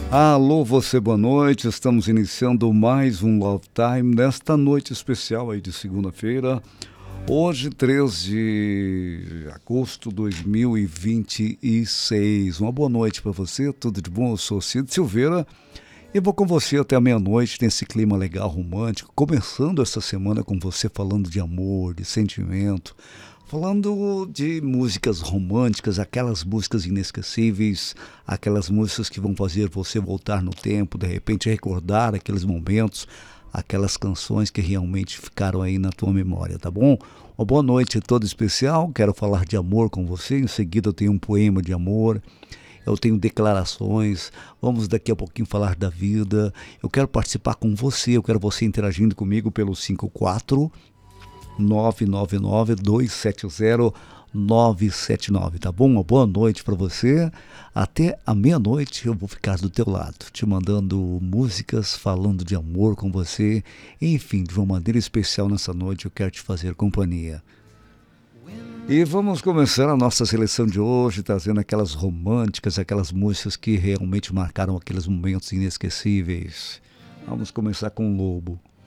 Alô, você, boa noite. Estamos iniciando mais um Love Time nesta noite especial aí de segunda-feira. Hoje, 3 de agosto de 2026. Uma boa noite para você, tudo de bom? Eu sou Cid Silveira e vou com você até a meia-noite nesse clima legal, romântico. Começando essa semana com você falando de amor, de sentimento, falando de músicas românticas, aquelas músicas inesquecíveis, aquelas músicas que vão fazer você voltar no tempo, de repente recordar aqueles momentos, aquelas canções que realmente ficaram aí na tua memória, tá bom? Uma boa noite toda especial, quero falar de amor com você, em seguida eu tenho um poema de amor, eu tenho declarações, vamos daqui a pouquinho falar da vida, eu quero participar com você, eu quero você interagindo comigo pelo 54999-270-979, tá bom? Uma boa noite para você. Até a meia-noite eu vou ficar do teu lado, te mandando músicas, falando de amor com você. Enfim, de uma maneira especial nessa noite eu quero te fazer companhia. E vamos começar a nossa seleção de hoje, trazendo aquelas românticas, aquelas músicas que realmente marcaram aqueles momentos inesquecíveis. Vamos começar com o Lobo.